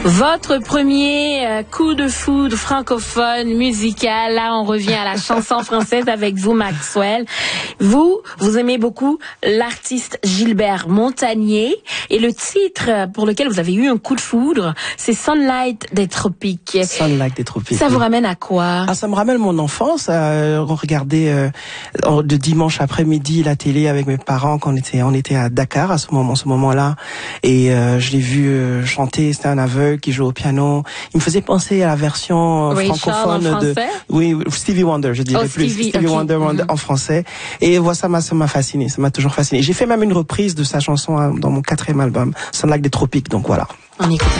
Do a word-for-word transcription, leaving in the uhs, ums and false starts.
Votre premier euh, coup de foudre francophone, musical. Là, on revient à la chanson française avec vous, Maxwell. Vous, vous aimez beaucoup l'artiste Gilbert Montagné. Et le titre pour lequel vous avez eu un coup de foudre, c'est Sunlight des Tropiques. Sunlight des Tropiques. Ça vous ramène à quoi? Ah, ça me ramène mon enfance. Euh, on regardait euh, de dimanche après-midi la télé avec mes parents quand on était, on était à Dakar à ce moment, ce moment-là. Et euh, je l'ai vu euh, chanter. C'était un aveugle qui joue au piano. Il me faisait penser à la version Ray francophone Charles en de, français? oui, Stevie Wonder, je dirais oh, plus Stevie, Stevie okay. Wonder, Wonder mm-hmm. en français. Et voilà, ça m'a, ça m'a fasciné. Ça m'a toujours fasciné. J'ai fait même une reprise de sa chanson dans mon quatrième album, Sunlight des Tropiques. Donc voilà. On écoute.